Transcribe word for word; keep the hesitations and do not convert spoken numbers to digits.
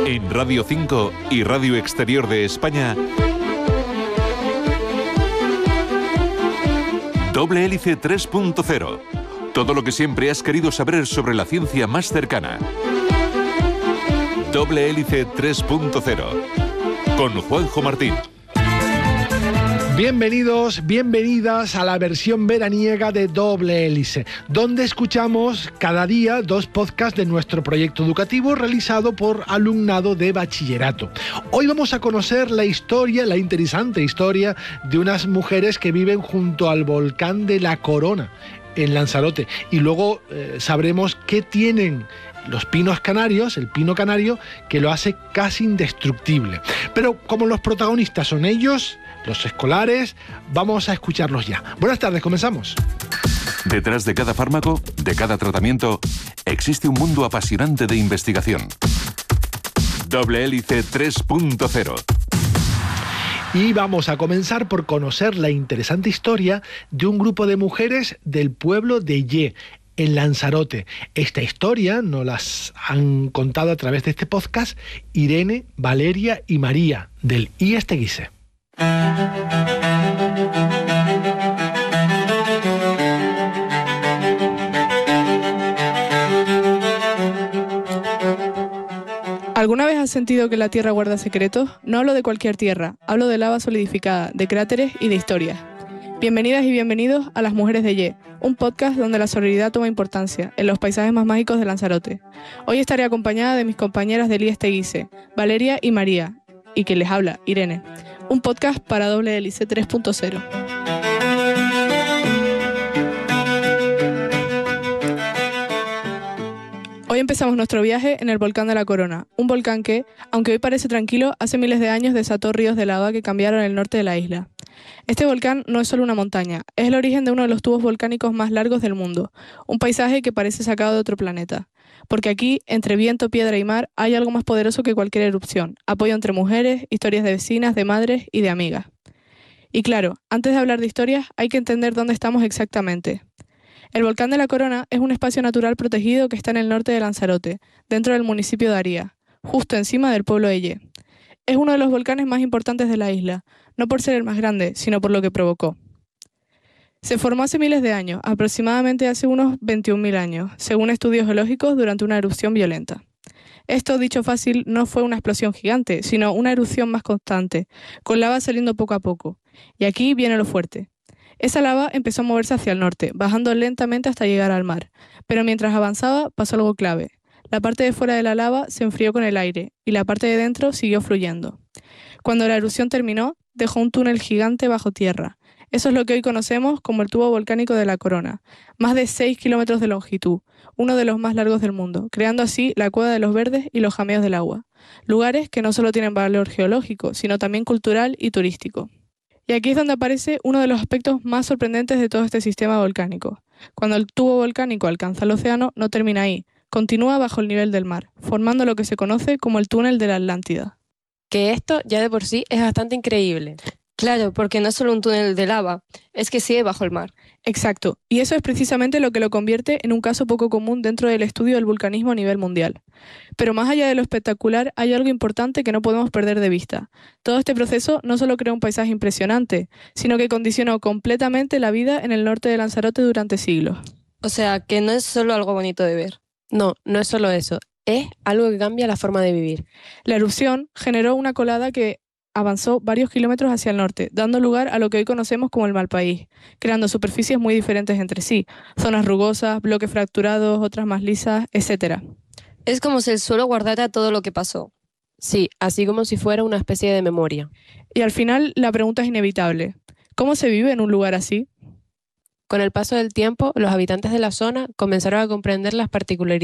En Radio cinco y Radio Exterior de España, Doble Hélice tres punto cero. Todo lo que siempre has querido saber sobre la ciencia más cercana. Doble Hélice tres punto cero. Con Juanjo Martín. Bienvenidos, bienvenidas a la versión veraniega de Doble Hélice, donde escuchamos cada día dos podcasts de nuestro proyecto educativo realizado por alumnado de bachillerato. Hoy vamos a conocer la historia, la interesante historia de unas mujeres que viven junto al volcán de La Corona, en Lanzarote, y luego eh, sabremos qué tienen los pinos canarios, el pino canario, que lo hace casi indestructible. Pero como los protagonistas son ellos, los escolares, vamos a escucharlos ya. Buenas tardes, comenzamos. Detrás de cada fármaco, de cada tratamiento, existe un mundo apasionante de investigación. Doble Hélice tres punto cero. Y vamos a comenzar por conocer la interesante historia de un grupo de mujeres del pueblo de Yé, en Lanzarote. Esta historia nos las han contado a través de este podcast Irene, Valeria y María, del I E S Teguise. ¿Alguna vez has sentido que la Tierra guarda secretos? No hablo de cualquier tierra, hablo de lava solidificada, de cráteres y de historias. Bienvenidas y bienvenidos a Las Mujeres de Yé, un podcast donde la sororidad toma importancia, en los paisajes más mágicos de Lanzarote. Hoy estaré acompañada de mis compañeras del I E S Teguise, Valeria y María, y quien les habla, Irene. Un podcast para Doble Hélice tres punto cero. Hoy empezamos nuestro viaje en el volcán de La Corona, un volcán que, aunque hoy parece tranquilo, hace miles de años desató ríos de lava que cambiaron el norte de la isla. Este volcán no es solo una montaña, es el origen de uno de los tubos volcánicos más largos del mundo, un paisaje que parece sacado de otro planeta. Porque aquí, entre viento, piedra y mar, hay algo más poderoso que cualquier erupción, apoyo entre mujeres, historias de vecinas, de madres y de amigas. Y claro, antes de hablar de historias, hay que entender dónde estamos exactamente. El volcán de La Corona es un espacio natural protegido que está en el norte de Lanzarote, dentro del municipio de Aría, justo encima del pueblo de Yé. Es uno de los volcanes más importantes de la isla, no por ser el más grande, sino por lo que provocó. Se formó hace miles de años, aproximadamente hace unos veintiún mil años, según estudios geológicos, durante una erupción violenta. Esto, dicho fácil, no fue una explosión gigante, sino una erupción más constante, con lava saliendo poco a poco. Y aquí viene lo fuerte. Esa lava empezó a moverse hacia el norte, bajando lentamente hasta llegar al mar, pero mientras avanzaba pasó algo clave. La parte de fuera de la lava se enfrió con el aire, y la parte de dentro siguió fluyendo. Cuando la erupción terminó, dejó un túnel gigante bajo tierra. Eso es lo que hoy conocemos como el tubo volcánico de La Corona, más de seis kilómetros de longitud, uno de los más largos del mundo, creando así la Cueva de los Verdes y los Jameos del Agua, lugares que no solo tienen valor geológico, sino también cultural y turístico. Y aquí es donde aparece uno de los aspectos más sorprendentes de todo este sistema volcánico. Cuando el tubo volcánico alcanza el océano, no termina ahí, continúa bajo el nivel del mar, formando lo que se conoce como el túnel de la Atlántida. Que esto ya de por sí es bastante increíble. Claro, porque no es solo un túnel de lava, es que sigue bajo el mar. Exacto, y eso es precisamente lo que lo convierte en un caso poco común dentro del estudio del vulcanismo a nivel mundial. Pero más allá de lo espectacular, hay algo importante que no podemos perder de vista. Todo este proceso no solo crea un paisaje impresionante, sino que condicionó completamente la vida en el norte de Lanzarote durante siglos. O sea, que no es solo algo bonito de ver. No, no es solo eso, es algo que cambia la forma de vivir. La erupción generó una colada que avanzó varios kilómetros hacia el norte, dando lugar a lo que hoy conocemos como el Malpaís, creando superficies muy diferentes entre sí, zonas rugosas, bloques fracturados, otras más lisas, etcétera. Es como si el suelo guardara todo lo que pasó. Sí, así como si fuera una especie de memoria. Y al final la pregunta es inevitable. ¿Cómo se vive en un lugar así? Con el paso del tiempo, los habitantes de la zona comenzaron a comprender las particularidades